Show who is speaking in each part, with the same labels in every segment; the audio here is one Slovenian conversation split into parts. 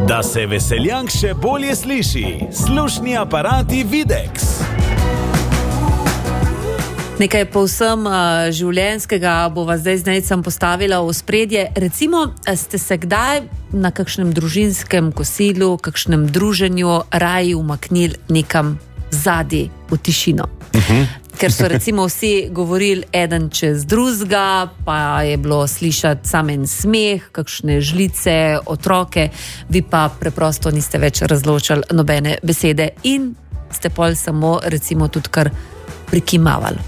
Speaker 1: Da se veseljank še bolje sliši, slušni aparati Videx.
Speaker 2: Nekaj povsem življenjskega bova zdaj z Nejcem postavila v ospredje. Recimo, ste se kdaj na kakšnem družinskem kosilu, kakšnem druženju raje umaknili nekam zadaj v tišino? Ker so recimo vsi govorili eden čez drugega, pa je bilo slišati samen smeh, kakšne žlice, otroke, vi pa preprosto niste več razločali nobene besede in ste pol samo recimo tudi kar prikimavali.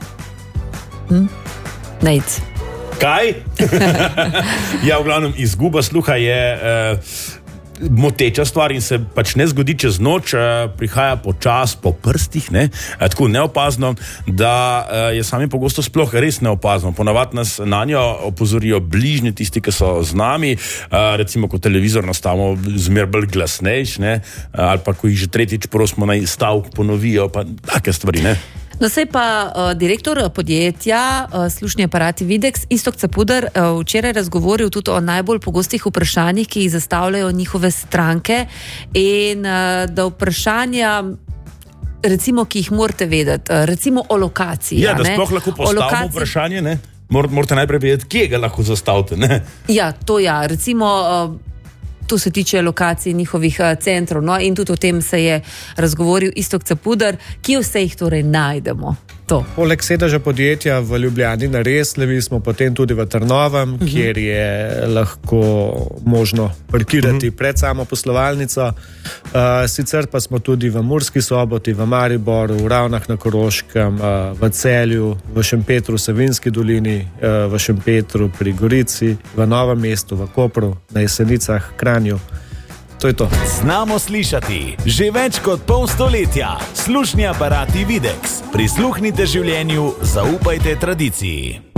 Speaker 2: Nejc.
Speaker 3: Kaj? Ja, v glavnem, izguba sluha je moteča stvar in se pač ne zgodi čez noč, prihaja počas po prstih, ne? Tako neopazno, da je sami pogosto sploh res neopazno. Ponavadi nas na njo opozorijo bližnji, tisti, ki so z nami, recimo, ko televizor nastavimo zmer bolj glasnejš, ne? Ali pa ko jih že tretjič prosimo naj stavek ponovijo, pa take stvari, ne?
Speaker 2: No, sej pa direktor podjetja slušni aparati Videx, Iztok Capuder, včeraj razgovoril tudi o najbolj pogostih vprašanjih, ki jih zastavljajo njihove stranke in da vprašanja, recimo, ki jih morate vedeti, recimo o lokaciji.
Speaker 3: Ja, da sploh lahko postavimo vprašanje, ne? Morate najprej vedeti, kje ga lahko zastavite, ne?
Speaker 2: Ja, to ja, recimo... To se tiče lokacij njihovih centrov. No? In tudi o tem se je razgovoril Iztok Capuder, ki vse jih torej najdemo. To.
Speaker 4: Poleg sedeža podjetja v Ljubljani na Reslevi smo potem tudi v Trnovem, kjer je lahko možno parkirati pred samo poslovalnico. Sicer pa smo tudi v Murski Soboti, v Mariboru, v Ravnah na Koroškem, v Celju, v Šempetru, v Savinjski dolini, v Šempetru pri Gorici, v Novem mestu, v Kopru, na Jesenicah, Kranju. To je to.
Speaker 1: Znamo slišati že več kot pol stoletja. Slušni aparati Videx. Prisluhnite življenju, zaupajte tradiciji.